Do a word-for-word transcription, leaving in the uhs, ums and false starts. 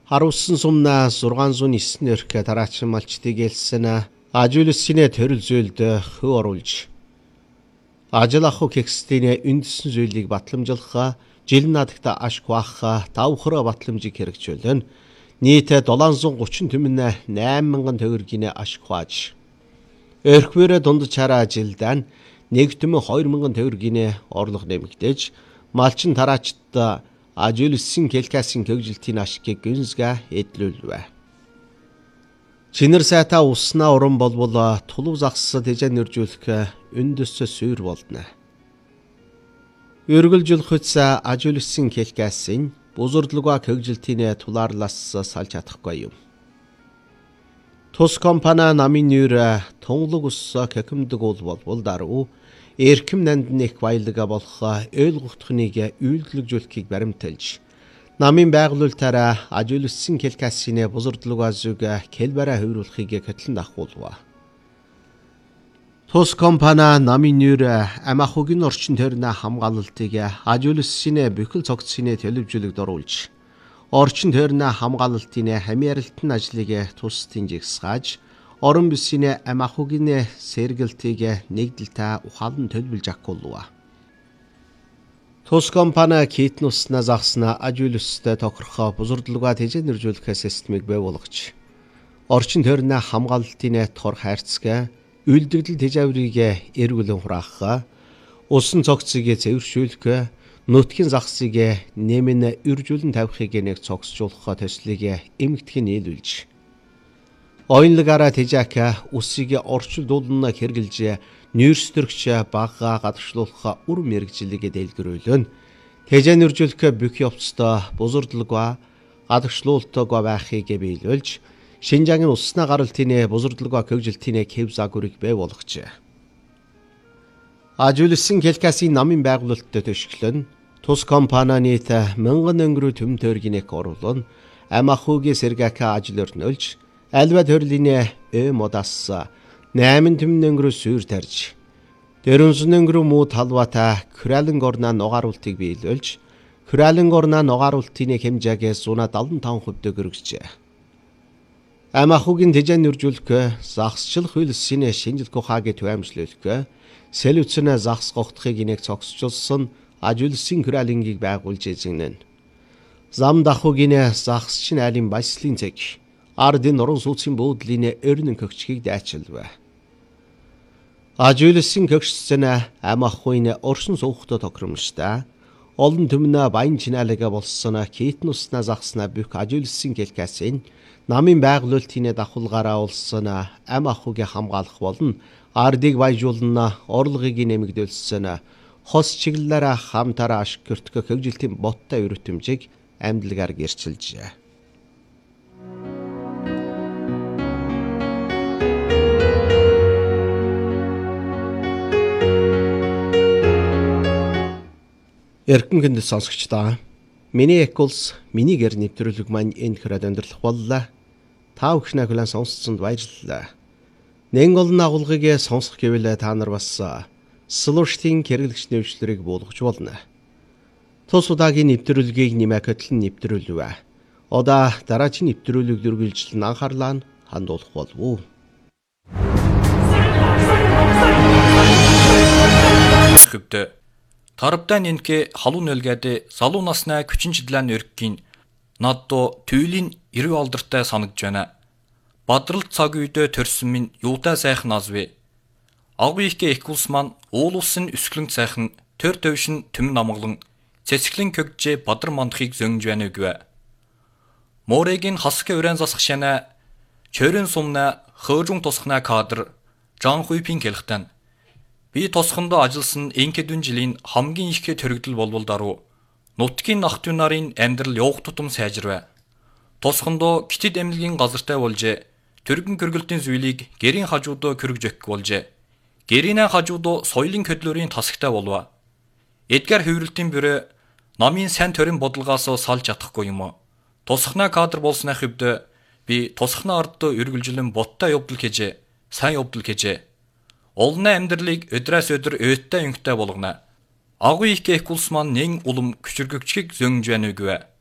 Харуулсан сумнаа зургаан зуун эссэн өрхө дараачин малчдыг ялсан ажуулсны төрөл зүйлд хөв оруулж ажил ахуй кекстийн үндсэн зүйлийг батламжуулах жил надагта ашиг баах давхраа батламжийг хэрэгжүүлэн нийт seven thirty түмэн eight thousand төгрөгийн ашиг хааж өрхвөрө дунд чараа жилдэн one түмэн two thousand төгрөгийн орлого нэмэгдэж малчин тараачд ажуулсан келкасын көгжилтийн ашигыг гүнзга эдлүүлвэ. Чинэр сайта уснаа уран болбол тулув загс тэжэн нэржүүлэх үндэс сүйр болдно. Өргөлжүүлэхүйц ажуулсан келкасын бузурдлуга көгжилтийн тулаарлаас салж чадахгүй юм. Тус компани намын нэр тунглаг ус кекэмдэг бол болбол даруй эрхэм нандныг баялага болох ойлгогдохныг үйлдэлжүүлэхийг баримталж намын байгуулалтаараа ажуулсан келкасины бузурдлуга зүг келбараа хувируулахыг хөтлөн ахуулва. Тус компани намын нэр ам ахуйн орчин тойрны хамгаалалтыг ажуулсан бүхэл цогцсны төлөвлөлөгд оруулж орчин тойрны хамгаалалтын хамааралтын ажлыг тусдын жигсгааж орон бүсийн ам ахуйн сэргэлтийг нэгдэлтэй ухаалан төлөвлөж агуулва. Тус компани китнусна загсна ажуулстай тохирох бузурдлуга тэжэн нэржүүлэх системийг бий болгож орчин тойрны хамгаалалтын тор хайрцаг үйлдвэрлэл тэжээврийг эргүүлэн хураах, усан цогцыг цэвэршүүлэх, нутгийн загсыг нэмэн үржүүлэн тавихыг нэг цогцжуулах төслийг эмгэтгэн нийлүүлж Оюунлагаараа тэжээх үсийг орчилдуулна хэрэгжилж нүүрстөрөгч багаа гадагшлуулах үр мэрэгжлийг дэлгэрүүлэн тэжээн нэржүүлэх бүх явцдаа бузурдлага гадагшлуултаг байхыг биелүүлж Шинжаагийн уснаа гаралтын бузурдлага көгжилтийн хэв загварыг бий болгожээ. Ажуулсан келкасын намын байгуулалтад төшөглөн тус компани нийт мянган өнгөрөө төм тойргийнэг оруулан ам ахуйн сэргээх ажил өрнөлж альва төрлийн э модас eight түмэн өнгөрөө сүйр тарж дөрвөн өнгөрөө муу талбайтай Кралинг орнаа нугааруултыг биелүүлж Кралинг орнаа нугааруултын хэмжээг one seventy-five percent өргөжжээ. Ам ахуйн тэжээн нэржүүлэх загсчлах хөлсийн шинжилгээ ухааг төвөмжлүүлэх сэл үцэн загс гогдохыг нэг цогцжуулсан ажуулсан Кралингийг байгуулж эзэгнэн. Зам дахугийн загсчин айлын баяслын цэг ардын орон сууцын буудлын эрнэн көгчгийг дайчилвэ. Ажуулсан көгчсөн ам ахуйн оршин суухт тохиромжтой олон түмэн баян чинаалага болсон китнусна загсна бүх ажуулсан келкасын намын байгуулалтын давхулгаараа улсан ам ахуйг хамгаалах болон ардыг баяжуулна орлогыг нэмэгдүүлсэн хос чиглэлээр хамтараа ашиг гэртэх көгжилтийн боттой өрөтөмжийг амьдлагаар гэрчилжээ. Эрхэм гэнэ сонсогчдоо миний эколс миний гэр нэвтрүүлэг маань энэ хэрэг өндөрлөх боллоо. Та бүхнээ хүлээн сонсцсонд баярлалаа. Нэн олон агуулгыг сонсох гэвэл та нар бас слуштын хэрэглэгч нэвшлэрийг буулгаж болно. Тус удаагийн нэвтрүүлгийг нэмэх хөтлөн нэвтрүүлвэ. Одоо дараагийн нэвтрүүлэг үргэлжлэн анхаарлаа хандуулах болов. Хөвдө Тарбдан энке халуун нөлгээд залуу наснаа күчинжидлэн өргөгийн наддо түйлийн эрүү алдартай санагдж байна. Бадралт цаг үедээ төрсөн минь юутай сайхан азвэ. Агуу ихэ экулс маань уулуулсан өсгөлэн сайхан төр төвшин түмэн амгалан цэцгэлэн көгжээ бадар мандахыг зөнгж байна үгвэ. Морегийн хасгэ уран засах шана чөрөн сумна хөөржүн тусхна кадр Жан Хуйпин келхтан би тосхондоо ажилласан энкэдүн жилийн хамгийн их төрөгдөл болбол даруй нутгийн нахтын нарын амьдрал явах тутам сайжирвэ. Тосхондоо китэд эмнэлгийн газартай болжээ. Төргөн көргөлтийн зүйлийг гэрийн хажуудаа көргөж өгөх болжээ. Гэрийн хажуудаа соёлын хөдлөрийн тасагтай болва. Эдгар хувирлтын бүрэ намын сайн төрийн бодлогоос салж чадахгүй юм. Тусхна кадр болсны хөвдө би тусхна ард үргэлжлэн боттой явдал гэжээ. Сайн явдал гэжээ. Олны амьдралыг өдрөөс өдөр өйттэй өнгөтэй болгоно. Агуу их экулс маань нэн улам küçürgөгчгийг зөнгж байна үгвэ.